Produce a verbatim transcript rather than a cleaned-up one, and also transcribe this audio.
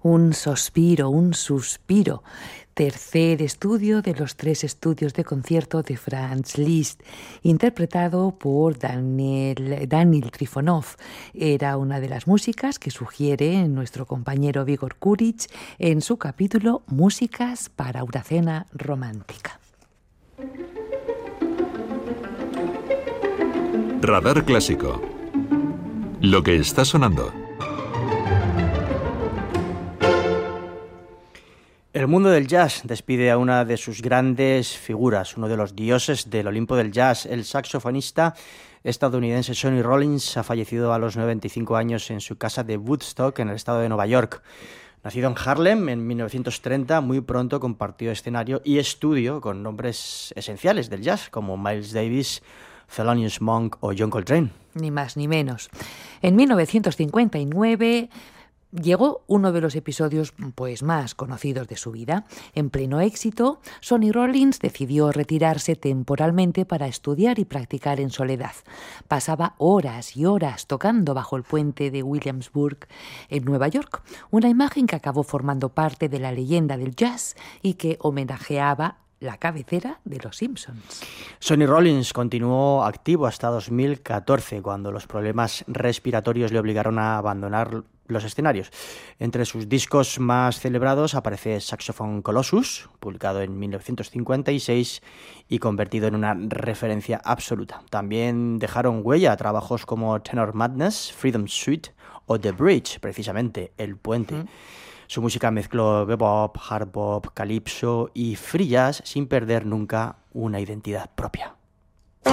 Un suspiro, un suspiro. Tercer estudio de los tres estudios de concierto de Franz Liszt, interpretado por Daniel, Daniel Trifonov. Era una de las músicas que sugiere nuestro compañero Vigor Kuric en su capítulo Músicas para una cena romántica. Radar Clásico. Lo que está sonando. El mundo del jazz despide a una de sus grandes figuras, uno de los dioses del Olimpo del jazz. El saxofonista estadounidense Sonny Rollins ha fallecido a los noventa y cinco años en su casa de Woodstock, en el estado de Nueva York. Nacido en Harlem en mil novecientos treinta, muy pronto compartió escenario y estudio con nombres esenciales del jazz, como Miles Davis, Thelonious Monk o John Coltrane. Ni más ni menos. En mil novecientos cincuenta y nueve... llegó uno de los episodios pues, más conocidos de su vida. En pleno éxito, Sonny Rollins decidió retirarse temporalmente para estudiar y practicar en soledad. Pasaba horas y horas tocando bajo el puente de Williamsburg en Nueva York, una imagen que acabó formando parte de la leyenda del jazz y que homenajeaba la cabecera de los Simpsons. Sonny Rollins continuó activo hasta dos mil catorce, cuando los problemas respiratorios le obligaron a abandonar los escenarios. Entre sus discos más celebrados aparece Saxophone Colossus, publicado en mil novecientos cincuenta y seis y convertido en una referencia absoluta. También dejaron huella trabajos como Tenor Madness, Freedom Suite o The Bridge, precisamente, El Puente. Mm. Su música mezcló bebop, hard bop, calypso y free jazz sin perder nunca una identidad propia.